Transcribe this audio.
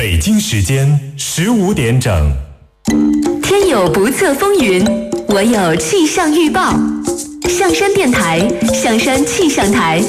北京时间15点整。 天有不测风云，我有气象预报。象山电台，象山气象台